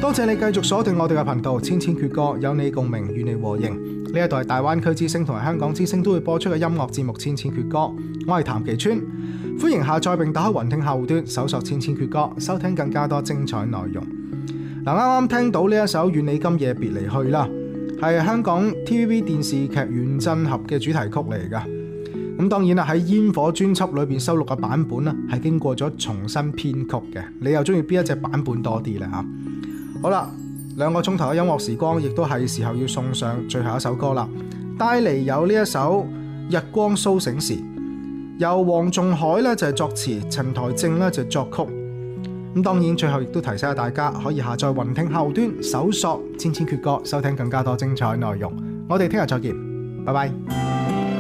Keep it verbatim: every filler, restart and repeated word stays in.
多謝你繼續鎖定我哋嘅頻道，千千闕歌，有你共鳴，與你和應。呢一度係大灣區之聲同埋香港之聲都會播出嘅音樂節目《千千闕歌》，我係譚其川，歡迎下載並打開雲聽客戶端，搜索《千千闕歌》，收聽更加多精彩內容。嗱，啱啱聽到呢一首《願你今夜別離去》啦，係香港 T V B 電視劇《原振俠》嘅主題曲嚟噶。咁當然啦，喺煙火專輯裏邊收錄嘅版本呢，係經過咗重新編曲嘅。你又中意邊一隻版本多啲咧吓？好啦，兩個鐘頭嘅音樂時光，亦都係時候要送上最後一首歌啦。帶嚟有呢一首《日光蘇醒時》，由黃仲海咧就係作詞，陳台正咧就作曲。咁當然最後亦都提醒下大家，可以下載雲聽客戶端，搜索千千闕歌，收聽更加多精彩內容。我哋聽日再見，拜拜。